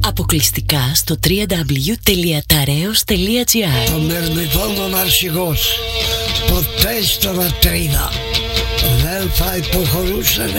Αποκλειστικά στο www.tareos.gr. Το μερμητόν αρχηγός ποτέ στον Ατρίδα δεν θα υποχωρούσε